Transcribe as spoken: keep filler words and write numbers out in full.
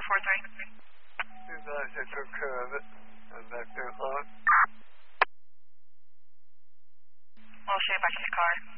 four three. Two guys that took care of it. And back there, Clark. We'll shoot back to the car.